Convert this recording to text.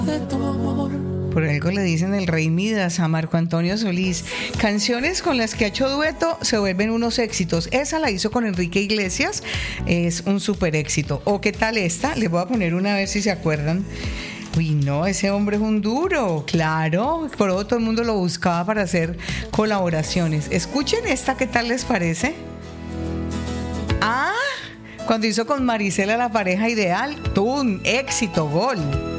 Por algo le dicen el Rey Midas a Marco Antonio Solís. Canciones con las que ha hecho dueto se vuelven unos éxitos. Esa la hizo con Enrique Iglesias, es un súper éxito. ¿O qué tal esta? Les voy a poner una a ver si se acuerdan. Uy, no, ese hombre es un duro, claro. Por eso todo el mundo lo buscaba para hacer colaboraciones. Escuchen esta, ¿qué tal les parece? Ah, cuando hizo con Marisela La Pareja Ideal, tuvo un éxito, gol.